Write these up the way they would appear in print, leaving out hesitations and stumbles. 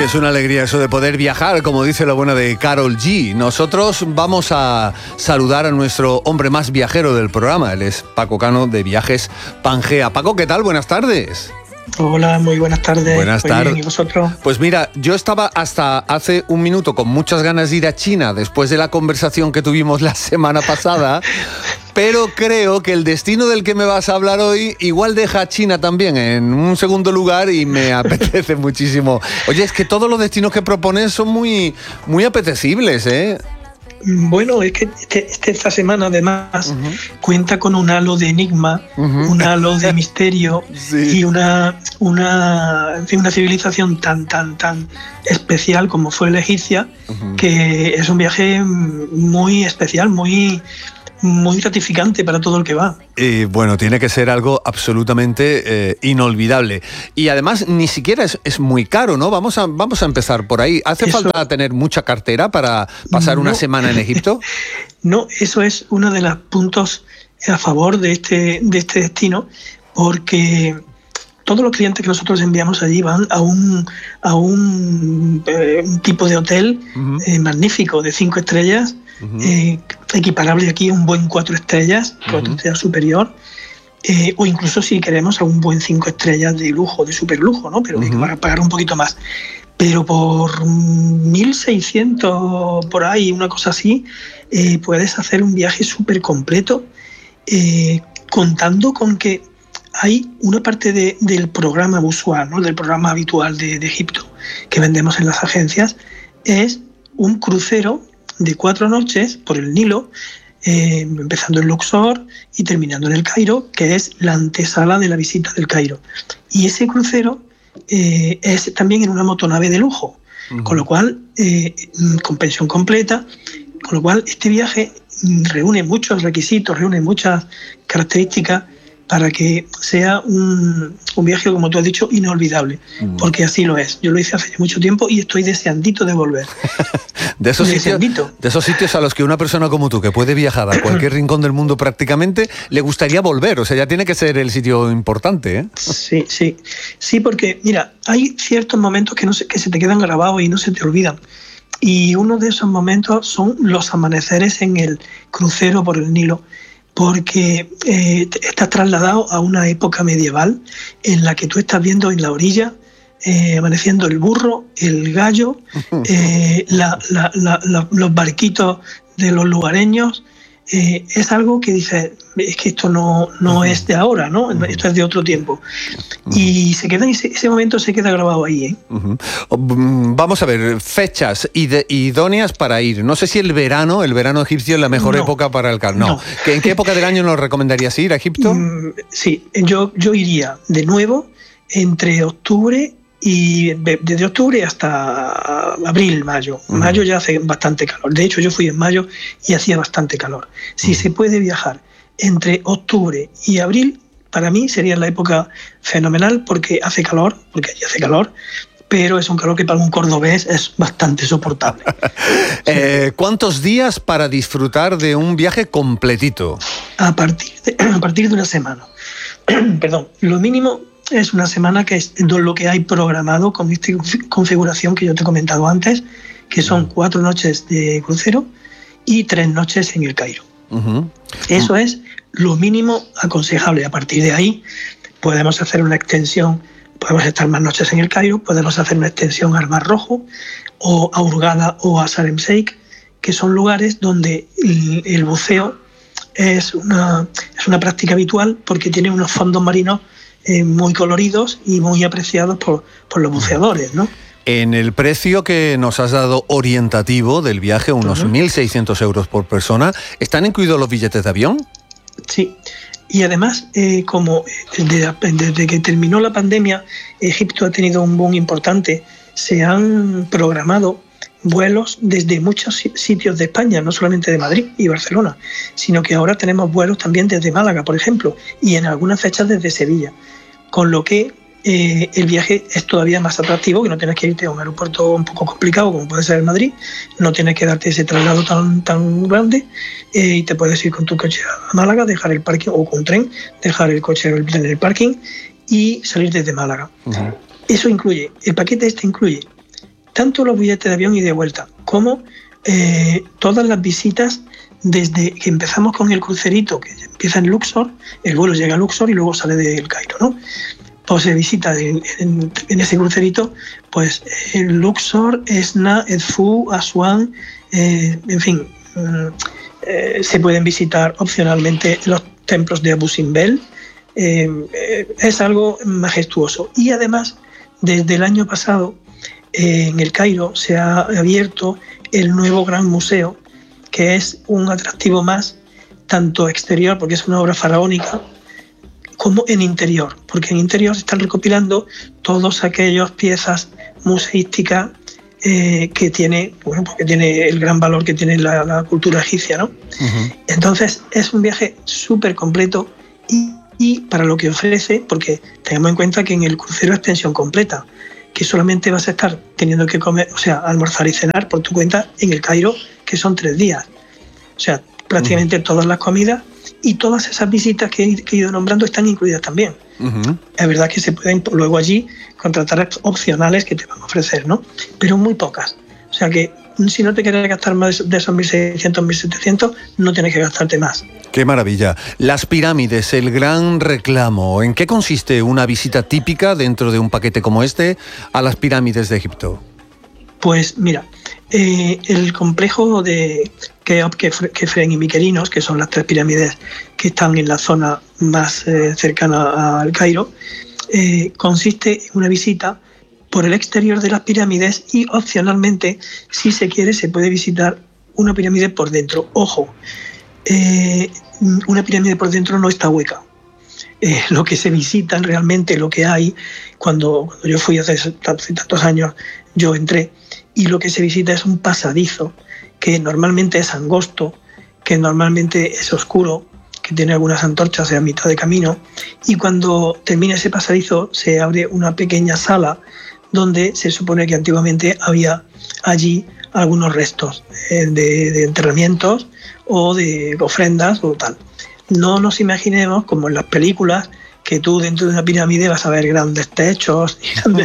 Es una alegría eso de poder viajar, como dice la buena de Karol G. Nosotros vamos a saludar a nuestro hombre más viajero del programa. Él es Paco Cano de Viajes Pangea. Paco, ¿qué tal? Buenas tardes. Hola, muy buenas tardes. Buenas tardes. Bien, ¿y vosotros? Pues mira, yo estaba hasta hace un minuto con muchas ganas de ir a China después de la conversación que tuvimos la semana pasada, pero creo que el destino del que me vas a hablar hoy igual deja a China también en un segundo lugar y me apetece muchísimo. Oye, es que todos los destinos que propones son muy apetecibles, ¿eh? Bueno, es que esta semana además cuenta con un halo de enigma, un halo de misterio y una civilización tan especial como fue la egipcia, que es un viaje muy especial, muy gratificante para todo el que va. Y bueno, tiene que ser algo absolutamente inolvidable. Y además ni siquiera es muy caro, ¿no? Vamos a empezar por ahí. ¿Hace falta tener mucha cartera para pasar una semana en Egipto? No, eso es uno de los puntos a favor de este destino, porque todos los clientes que nosotros enviamos allí van a un tipo de hotel magnífico de 5 estrellas, equiparable aquí a un buen 4 estrellas, 4 estrellas superior, o incluso si queremos a un buen 5 estrellas de lujo, de superlujo, ¿no? Pero hay que pagar un poquito más. Pero por 1.600 por ahí, una cosa así, puedes hacer un viaje súper completo, contando con que hay una parte del programa usual, ¿no? Del programa habitual de Egipto que vendemos en las agencias, es un crucero de 4 noches por el Nilo, empezando en Luxor y terminando en el Cairo, que es la antesala de la visita del Cairo. Y ese crucero es también en una motonave de lujo, con lo cual, con pensión completa, con lo cual este viaje reúne muchos requisitos, reúne muchas características para que sea un viaje, como tú has dicho, inolvidable, porque así lo es. Yo lo hice hace mucho tiempo y estoy deseandito de volver. De esos sitios a los que una persona como tú, que puede viajar a cualquier rincón del mundo prácticamente, le gustaría volver. O sea, ya tiene que ser el sitio importante, ¿eh? Sí, porque, mira, hay ciertos momentos que se te quedan grabados y no se te olvidan. Y uno de esos momentos son los amaneceres en el crucero por el Nilo, porque estás trasladado a una época medieval en la que tú estás viendo en la orilla amaneciendo el burro, el gallo, los barquitos de los lugareños. Es algo que dices, es que esto no es de ahora, ¿no? Esto es de otro tiempo. Y ese momento se queda grabado ahí, ¿eh? Vamos a ver, fechas idóneas para ir. No sé si el verano egipcio es la mejor época para el carnaval. No. ¿En qué época del año nos recomendarías ir a Egipto? Sí, yo iría de nuevo entre octubre y desde octubre hasta abril, mayo. Mayo ya hace bastante calor. De hecho, yo fui en mayo y hacía bastante calor. Si se puede viajar entre octubre y abril, para mí sería la época fenomenal, porque allí hace calor, pero es un calor que para un cordobés es bastante soportable. ¿Cuántos días para disfrutar de un viaje completito? A partir de una semana. Perdón, lo mínimo es una semana, que es lo que hay programado con esta configuración que yo te he comentado antes, que son 4 noches de crucero y 3 noches en el Cairo. Eso es lo mínimo aconsejable. A partir de ahí podemos hacer una extensión, podemos estar más noches en el Cairo, podemos hacer una extensión al Mar Rojo o a Hurghada o a Sharm el Sheikh, que son lugares donde el buceo es una práctica habitual, porque tiene unos fondos marinos muy coloridos y muy apreciados por los buceadores, ¿no? En el precio que nos has dado orientativo del viaje, unos 1.600 euros por persona, ¿están incluidos los billetes de avión? Sí, y además, como desde que terminó la pandemia, Egipto ha tenido un boom importante, se han programado vuelos desde muchos sitios de España, no solamente de Madrid y Barcelona, sino que ahora tenemos vuelos también desde Málaga, por ejemplo, y en algunas fechas desde Sevilla, con lo que el viaje es todavía más atractivo, que no tienes que irte a un aeropuerto un poco complicado como puede ser el Madrid, no tienes que darte ese traslado tan grande, y te puedes ir con tu coche a Málaga, dejar el parking, o con tren, dejar el coche en el parking y salir desde Málaga. Eso incluye, el paquete incluye tanto los billetes de avión y de vuelta, como todas las visitas desde que empezamos con el crucerito, que empieza en Luxor, el vuelo llega a Luxor y luego sale del Cairo, ¿no? Pues se visita en ese crucerito, pues Luxor, Esna, Edfu, Asuán, en fin, se pueden visitar opcionalmente los templos de Abu Simbel. Es algo majestuoso. Y además, desde el año pasado, en el Cairo se ha abierto el nuevo Gran Museo, que es un atractivo más, tanto exterior, porque es una obra faraónica, como en interior, porque en interior se están recopilando todas aquellas piezas museísticas que tiene, bueno, porque tiene el gran valor que tiene la cultura egipcia, ¿no? Uh-huh. Entonces es un viaje súper completo y para lo que ofrece, porque tengamos en cuenta que en el crucero es pensión completa, que solamente vas a estar teniendo que comer, o sea, almorzar y cenar por tu cuenta en el Cairo, que son 3 días. O sea, prácticamente todas las comidas y todas esas visitas que he ido nombrando están incluidas también. Uh-huh. Es verdad que se pueden luego allí contratar opcionales que te van a ofrecer, ¿no? Pero muy pocas. O sea que si no te quieres gastar más de esos 1.600, 1.700, no tienes que gastarte más. ¡Qué maravilla! Las pirámides, el gran reclamo. ¿En qué consiste una visita típica dentro de un paquete como este a las pirámides de Egipto? Pues mira, el complejo de Keops, Kefren y Miquerinos, que son las 3 pirámides que están en la zona más cercana al Cairo, consiste en una visita por el exterior de las pirámides y opcionalmente, si se quiere, se puede visitar una pirámide por dentro. Ojo, una pirámide por dentro no está hueca. Lo que se visitan realmente, lo que hay, cuando yo fui hace tantos años, yo entré, y lo que se visita es un pasadizo que normalmente es angosto, que normalmente es oscuro, que tiene algunas antorchas a mitad de camino, y cuando termina ese pasadizo se abre una pequeña sala donde se supone que antiguamente había allí algunos restos de enterramientos o de ofrendas o tal. No nos imaginemos, como en las películas, que tú dentro de una pirámide vas a ver grandes techos,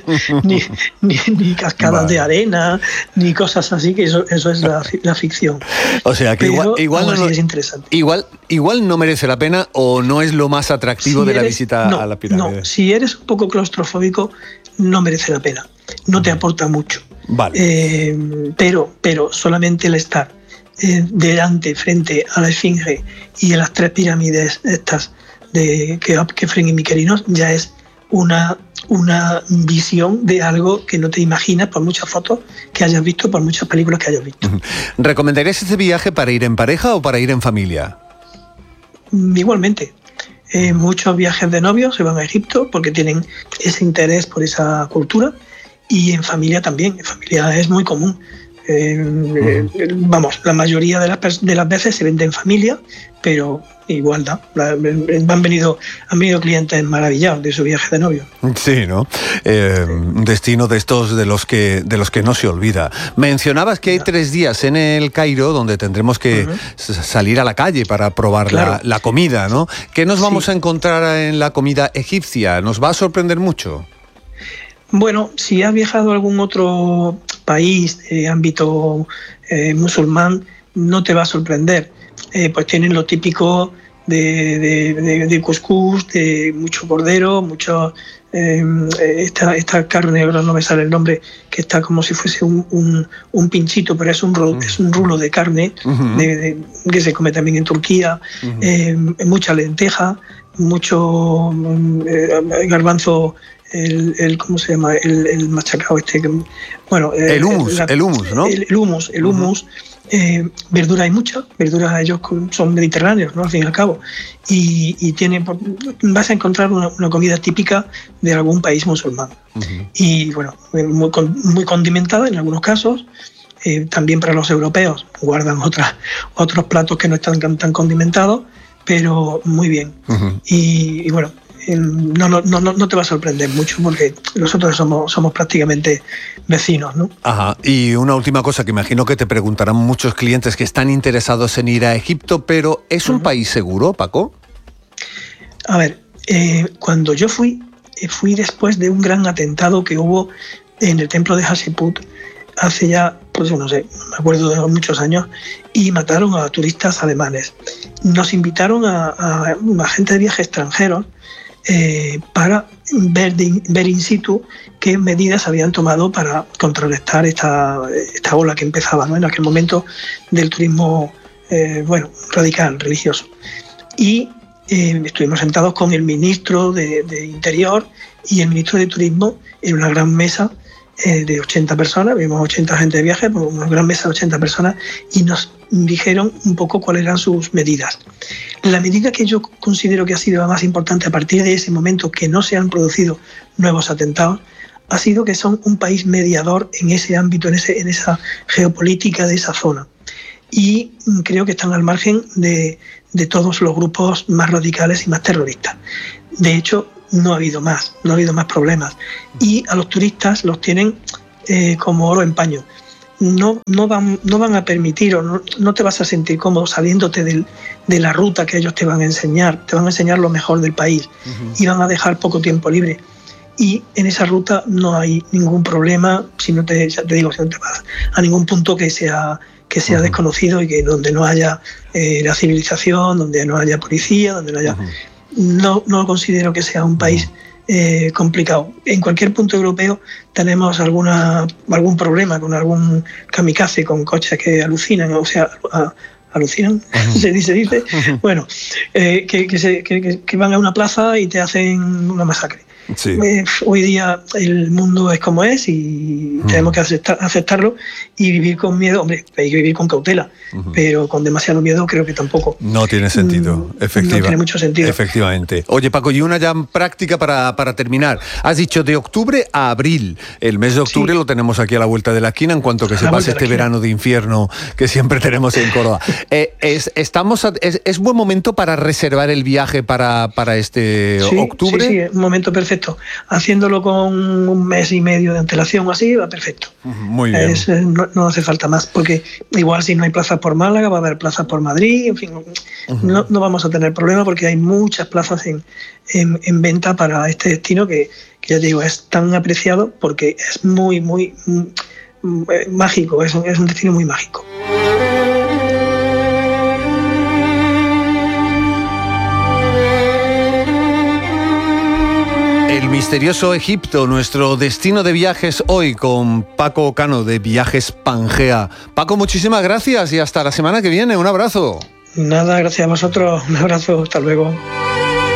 ni cascadas de arena, ni cosas así, que eso es la ficción. O sea que igual no, es interesante. Igual no merece la pena o no es lo más atractivo de la visita a la pirámide. No, si eres un poco claustrofóbico, no merece la pena. No te aporta mucho. Vale. Pero solamente el estar delante, frente a la Esfinge y a las 3 pirámides estas de Keops, Kefren y Miquerinos ya es una visión de algo que no te imaginas por muchas fotos que hayas visto, por muchas películas que hayas visto. ¿Recomendarías este viaje para ir en pareja o para ir en familia? Igualmente. Muchos viajes de novios se van a Egipto porque tienen ese interés por esa cultura, y en familia también. En familia es muy común. La mayoría de las veces se vende en familia, pero igual da. Han venido clientes maravillados de su viaje de novio. Sí, ¿no? Un destino de estos de los que no se olvida. Mencionabas que hay 3 días en el Cairo donde tendremos que salir a la calle para probar la comida, ¿no? ¿Qué nos vamos a encontrar en la comida egipcia? ¿Nos va a sorprender mucho? Bueno, si has viajado a algún otro país de ámbito musulmán, no te va a sorprender. Pues tienen lo típico de cuscús, de mucho cordero, mucho esta carne, ahora no me sale el nombre, que está como si fuese un pinchito, pero es un rulo de carne que se come también en Turquía, mucha lenteja, mucho garbanzo, ¿cómo se llama? El machacado este. Bueno, el hummus, ¿no? El hummus. Verdura hay mucha, verduras ellos son mediterráneos, ¿no? Al fin y al cabo. Y vas a encontrar una comida típica de algún país musulmán. Y bueno, muy condimentada en algunos casos. También para los europeos guardan otros platos que no están tan condimentados, pero muy bien. Y bueno, no te va a sorprender mucho porque nosotros somos prácticamente vecinos, ¿no? Ajá. Y una última cosa que imagino que te preguntarán muchos clientes que están interesados en ir a Egipto, pero ¿es un país seguro, Paco? A ver, cuando yo fui después de un gran atentado que hubo en el templo de Hatshepsut hace ya, pues no sé, me acuerdo de muchos años, y mataron a turistas alemanes. Nos invitaron a gente de viaje extranjeros para ver in situ qué medidas habían tomado para contrarrestar esta ola que empezaba, ¿no?, en aquel momento del turismo radical, religioso. Y estuvimos sentados con el ministro de Interior y el ministro de Turismo en una gran mesa de 80 personas, vimos 80 gente de viaje, una gran mesa de 80 personas, y nos dijeron un poco cuáles eran sus medidas. La medida que yo considero que ha sido la más importante a partir de ese momento, que no se han producido nuevos atentados, ha sido que son un país mediador en ese ámbito, en esa geopolítica de esa zona. Y creo que están al margen de todos los grupos más radicales y más terroristas. De hecho, no ha habido más problemas. Y a los turistas los tienen como oro en paño. No van a permitir, o no te vas a sentir cómodo saliéndote de la ruta que ellos te van a enseñar lo mejor del país, y van a dejar poco tiempo libre. Y en esa ruta no hay ningún problema, si no te vas a ningún punto que sea desconocido y que donde no haya la civilización, donde no haya policía, donde no haya... No considero que sea un país complicado. En cualquier punto europeo tenemos algún problema con algún kamikaze, con coches que alucinan, o sea, alucinan, se dice, bueno, que van a una plaza y te hacen una masacre. Sí. Hoy día el mundo es como es y tenemos que aceptarlo y vivir con miedo. Hombre, hay que vivir con cautela, pero con demasiado miedo creo que tampoco. No tiene sentido, efectivamente. No tiene mucho sentido. Efectivamente. Oye, Paco, y una ya práctica para terminar. Has dicho de octubre a abril. El mes de octubre lo tenemos aquí a la vuelta de la esquina, en cuanto que se pase este verano de infierno que siempre tenemos en Córdoba. ¿Es buen momento para reservar el viaje para este octubre? Sí, es un momento perfecto. Haciéndolo con un mes y medio de antelación o así, va perfecto. Muy bien. No hace falta más, porque igual si no hay plazas por Málaga, va a haber plazas por Madrid, en fin, no vamos a tener problema porque hay muchas plazas en venta para este destino que ya te digo, es tan apreciado porque es muy, muy mágico, es un destino muy mágico. El misterioso Egipto, nuestro destino de viajes hoy con Paco Cano de Viajes Pangea. Paco, muchísimas gracias y hasta la semana que viene. Un abrazo. Nada, gracias a vosotros. Un abrazo, hasta luego.